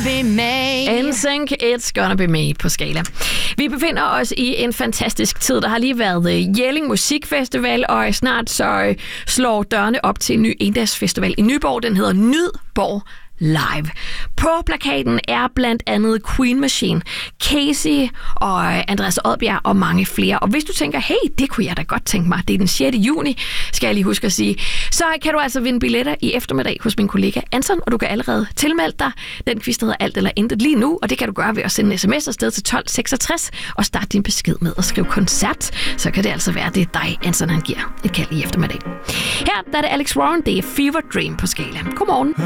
be me. NSYNC, It's Gonna Be Me på Skala. Vi befinder os i en fantastisk tid. Der har lige været Jelling Musikfestival, og snart så slår dørene op til en ny endagsfestival i Nyborg. Den hedder Nydborg Live. På plakaten er blandt andet Queen Machine, Casey og Andreas Odbjerg og mange flere. Og hvis du tænker, hey, det kunne jeg da godt tænke mig, det er den 6. juni, skal jeg lige huske at sige, så kan du altså vinde billetter i eftermiddag hos min kollega Anton, og du kan allerede tilmelde dig den quiz, der hedder Alt eller Intet lige nu, og det kan du gøre ved at sende en sms afsted til 1266 og starte din besked med at skrive koncert. Så kan det altså være, det er dig, Anton, han giver et kald i eftermiddag. Her der er det Alex Warren, det er Fever Dream på Skala. Godmorgen.